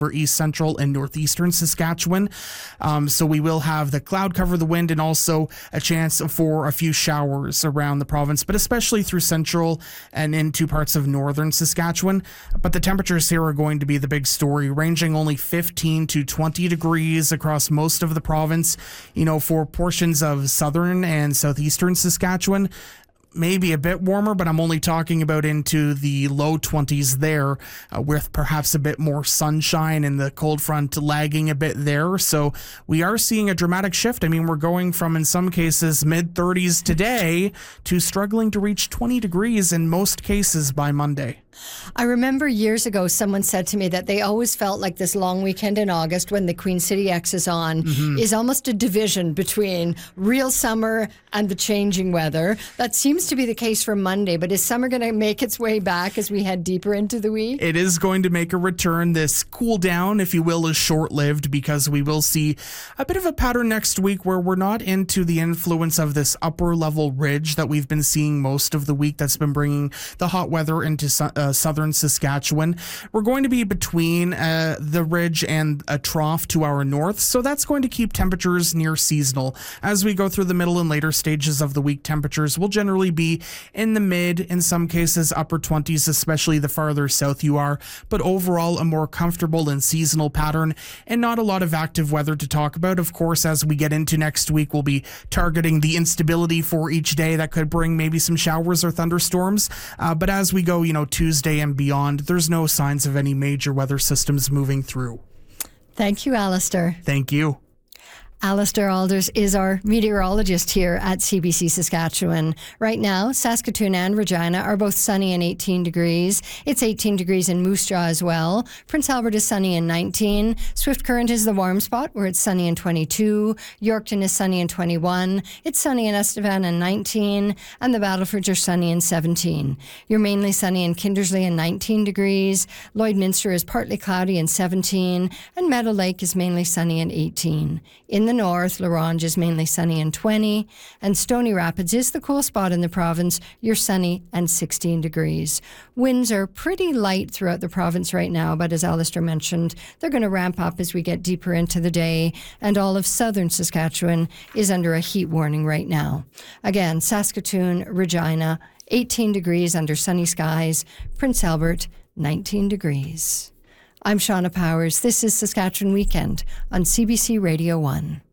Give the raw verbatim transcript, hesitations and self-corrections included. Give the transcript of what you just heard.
for east central and northeastern Saskatchewan. Um, so we will have the cloud cover the wind and also a chance for a few showers around the province, but especially through central and into parts of northern Saskatchewan. But the temperatures here are going to be the big story, ranging only fifteen to twenty degrees across most of the province. You know, for portions of southern and southeastern Saskatchewan, maybe a bit warmer, but I'm only talking about into the low twenties there, uh, with perhaps a bit more sunshine and the cold front lagging a bit there. So we are seeing a dramatic shift. I mean, we're going from, in some cases, mid thirties today to struggling to reach twenty degrees in most cases by Monday. I remember years ago someone said to me that they always felt like this long weekend in August when the Queen City X is on mm-hmm. is almost a division between real summer and the changing weather. That seems to be the case for Monday, but is summer going to make its way back as we head deeper into the week? It is going to make a return. This cool down, if you will, is short-lived because we will see a bit of a pattern next week where we're not into the influence of this upper level ridge that we've been seeing most of the week that's been bringing the hot weather into uh, southern Saskatchewan. We're going to be between uh, the ridge and a trough to our north, so that's going to keep temperatures near seasonal. As we go through the middle and later stages of the week, temperatures will generally be in the mid, in some cases upper twenties, especially the farther south you are, but overall a more comfortable and seasonal pattern and not a lot of active weather to talk about. Of course, as we get into next week, we'll be targeting the instability for each day that could bring maybe some showers or thunderstorms, uh, but as we go, you know, Tuesday and beyond, there's no signs of any major weather systems moving through. Thank you, Alistair. Thank you. Alistair Alders is our meteorologist here at C B C Saskatchewan. Right now, Saskatoon and Regina are both sunny and eighteen degrees. It's eighteen degrees in Moose Jaw as well. Prince Albert is sunny and nineteen. Swift Current is the warm spot where it's sunny and twenty-two. Yorkton is sunny and twenty-one. It's sunny in Estevan and nineteen. And the Battlefords are sunny and seventeen. You're mainly sunny in Kindersley and nineteen degrees. Lloydminster is partly cloudy and seventeen. And Meadow Lake is mainly sunny and eighteen. In the north, La Ronge is mainly sunny and twenty, and Stony Rapids is the cool spot in the province. You're sunny and sixteen degrees. Winds are pretty light throughout the province right now, but as Alistair mentioned, they're going to ramp up as we get deeper into the day, and all of southern Saskatchewan is under a heat warning right now. Again, Saskatoon, Regina, eighteen degrees under sunny skies. Prince Albert, nineteen degrees. I'm Shauna Powers. This is Saskatchewan Weekend on C B C Radio one.